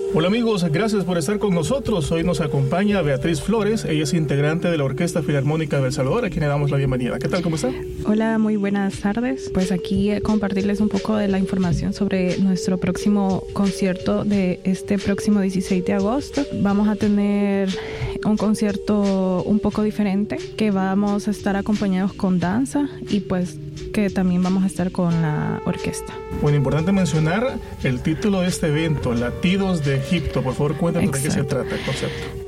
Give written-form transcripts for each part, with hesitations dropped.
Hola amigos, gracias por estar con nosotros. Hoy nos acompaña Beatriz Flores, ella es integrante de la Orquesta Filarmónica de El Salvador, a quien le damos la bienvenida. ¿Qué tal? ¿Cómo está? Hola, muy buenas tardes. Pues aquí compartirles un poco de la información sobre nuestro próximo concierto de este próximo 16 de agosto. Vamos a tener un concierto un poco diferente, que vamos a estar acompañados con danza y pues que también vamos a estar con la orquesta. Bueno, importante mencionar el título de este evento, Latidos de Egipto. Por favor, cuéntanos de qué se trata el concepto.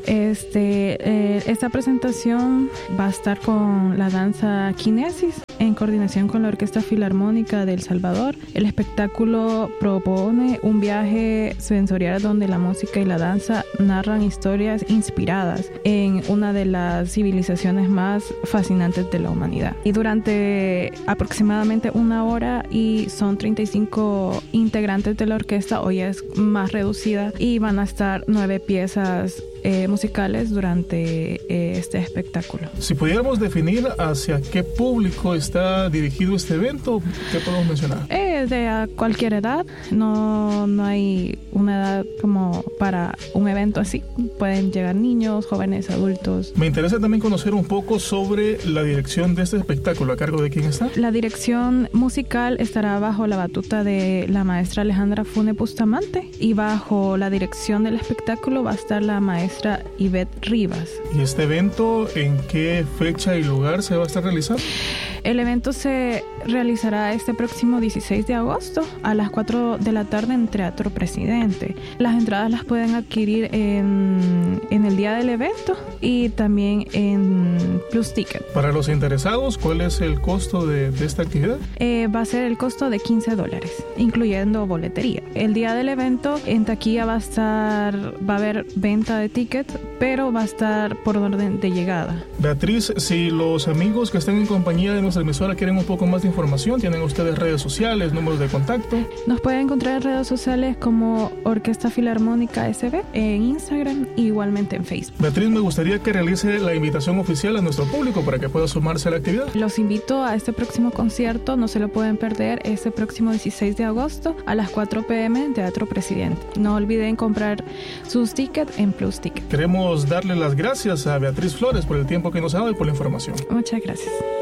Esta presentación va a estar con la danza Kinesis en coordinación con la Orquesta Filarmónica de El Salvador. El espectáculo propone un viaje sensorial donde la música y la danza narran historias inspiradas en una de las civilizaciones más fascinantes de la humanidad. Y durante aproximadamente una hora, y son 35 integrantes de la orquesta, hoy es más reducida, y van a estar 9 piezas musicales durante este espectáculo. Si pudiéramos definir hacia qué público está dirigido este evento, ¿qué podemos mencionar? De cualquier edad, no hay una edad como para un evento así. Pueden llegar niños, jóvenes, adultos. Me interesa también conocer un poco sobre la dirección de este espectáculo. ¿A cargo de quién está? La dirección musical estará bajo la batuta de la maestra Alejandra Fune Bustamante, y bajo la dirección del espectáculo va a estar la maestra Ivette Rivas. ¿Y este evento en qué fecha y lugar se va a estar realizando? El evento se realizará este próximo 16 de agosto a las 4 de la tarde en Teatro Presidente. Las entradas las pueden adquirir en el día del evento y también en Plus Ticket. Para los interesados, ¿cuál es el costo de esta actividad? Va a ser el costo de $15, incluyendo boletería. El día del evento en taquilla va a haber venta de tickets, pero va a estar por orden de llegada. Beatriz, si los amigos que estén en compañía de nuestra emisora quieren un poco más de información, ¿tienen ustedes redes sociales, números de contacto? Nos pueden encontrar en redes sociales como Orquesta Filarmónica SB en Instagram e igualmente en Facebook. Beatriz, me gustaría que realice la invitación oficial a nuestro público para que pueda sumarse a la actividad. Los invito a este próximo concierto, no se lo pueden perder, este próximo 16 de agosto a las 4 p.m. en Teatro Presidente. No olviden comprar sus tickets en Plus Ticket. Queremos darle las gracias a Beatriz Flores por el tiempo que nos ha dado y por la información. Muchas gracias.